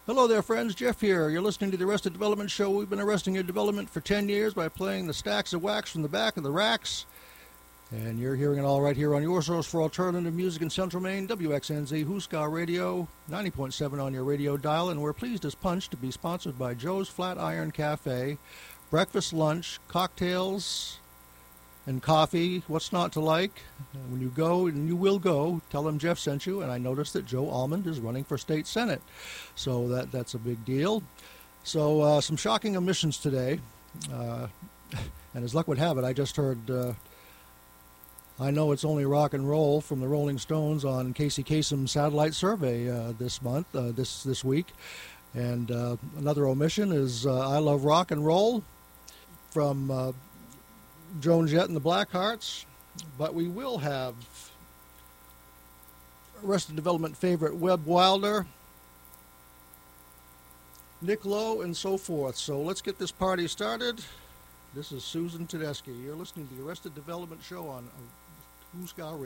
Hello there, friends. Jeff here. You're listening to the Arrested Development Show. We've been arresting your development for 10 years by playing the stacks of wax from the back of the racks. And you're hearing it all right here on your source for alternative music in Central Maine, WXNZ Hooska Radio, 90.7 on your radio dial. And we're pleased as punch to be sponsored by Joe's Flatiron Cafe. Breakfast, lunch, cocktails, and coffee. What's not to like? When you go, and you will go, tell them Jeff sent you. And I noticed that Joe Almond is running for state senate, so that's a big deal. So some shocking omissions today, and as luck would have it, I just heard I Know It's Only Rock and Roll from the Rolling Stones on Casey Kasem's satellite survey this week. And another omission is I Love Rock and Roll from Joan Jett and the Blackhearts. But we will have Arrested Development favorite Webb Wilder, Nick Lowe, and so forth. So let's get this party started. This is Susan Tedeschi. You're listening to the Arrested Development Show on Hooska Radio.